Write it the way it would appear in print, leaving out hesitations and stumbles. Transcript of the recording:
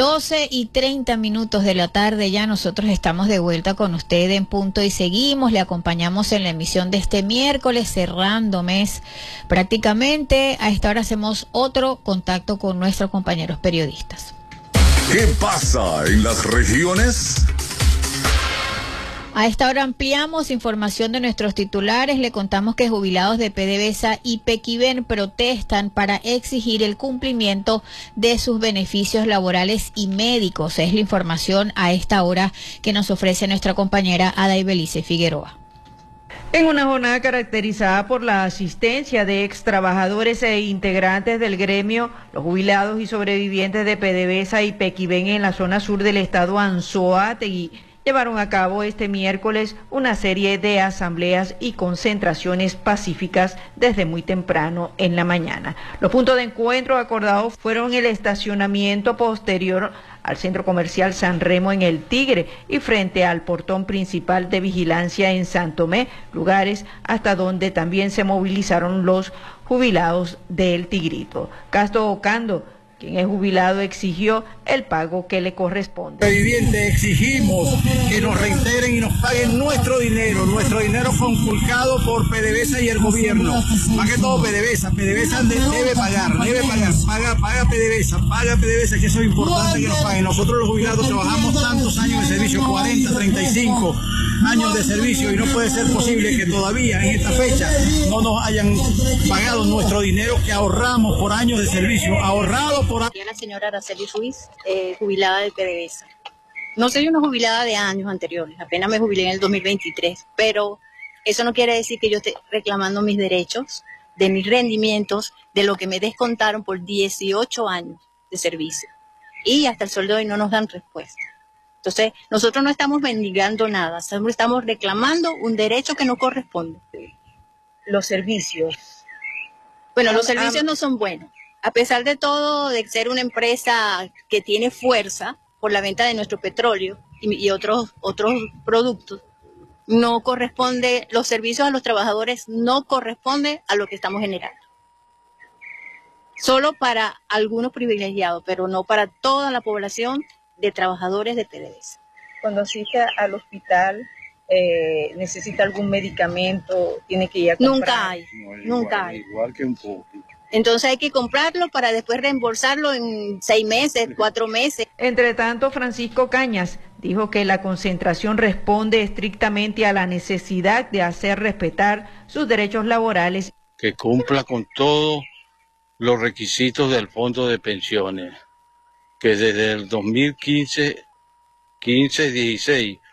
12:30 de la tarde, ya nosotros estamos de vuelta con usted en Punto y Seguimos. Le acompañamos en la emisión de este miércoles, cerrando mes prácticamente. A esta hora hacemos otro contacto con nuestros compañeros periodistas. ¿Qué pasa en las regiones? A esta hora ampliamos información de nuestros titulares. Le contamos que jubilados de PDVSA y Pequiven protestan para exigir el cumplimiento de sus beneficios laborales y médicos. Es la información a esta hora que nos ofrece nuestra compañera Ada Ibelice Figueroa. En una jornada caracterizada por la asistencia de ex trabajadores e integrantes del gremio, los jubilados y sobrevivientes de PDVSA y Pequiven en la zona sur del estado Anzoátegui llevaron a cabo este miércoles una serie de asambleas y concentraciones pacíficas desde muy temprano en la mañana. Los puntos de encuentro acordados fueron el estacionamiento posterior al centro comercial San Remo en El Tigre y frente al portón principal de vigilancia en San Tomé, lugares hasta donde también se movilizaron los jubilados del Tigrito. Castro Ocando, quien es jubilado, exigió el pago que le corresponde. Vivientes, exigimos que nos reintegren y nos paguen nuestro dinero conculcado por PDVSA y el gobierno. Más que todo PDVSA debe pagar, paga PDVSA, que eso es importante que nos paguen. Nosotros los jubilados trabajamos tantos años de servicio, 40, 35 años de servicio, y no puede ser posible que todavía en esta fecha no nos hayan pagado nuestro dinero que ahorramos por años de servicio, ahorrado por años. La señora Araceli Ruiz, jubilada de PDVSA. No soy una jubilada de años anteriores, apenas me jubilé en el 2023, pero eso no quiere decir que yo esté reclamando mis derechos, de mis rendimientos, de lo que me descontaron por 18 años de servicio. Y hasta el sol de hoy no nos dan respuesta. Entonces, nosotros no estamos mendigando nada, estamos reclamando un derecho que no corresponde. Los servicios. Bueno, los servicios no son buenos. A pesar de todo, de ser una empresa que tiene fuerza por la venta de nuestro petróleo y otros productos, no corresponde, los servicios a los trabajadores no corresponden a lo que estamos generando. Solo para algunos privilegiados, pero no para toda la población de trabajadores de PDVSA. Cuando asiste al hospital, necesita algún medicamento, tiene que ir a comprar. Nunca hay. Igual que un poco. Entonces hay que comprarlo para después reembolsarlo en 6 meses, 4 meses. Entre tanto, Francisco Cañas dijo que la concentración responde estrictamente a la necesidad de hacer respetar sus derechos laborales. Que cumpla con todos los requisitos del Fondo de Pensiones, que desde el 2015, 16